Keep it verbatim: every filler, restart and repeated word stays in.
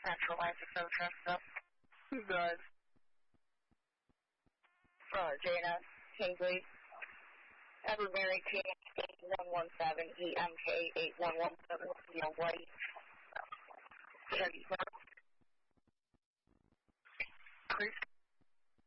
Central line six seven seven. Who's that? Uh, J N S, Kingsley. Edward Mary, T eight one one seven, E M K eight one one seven, White. thirty-seven.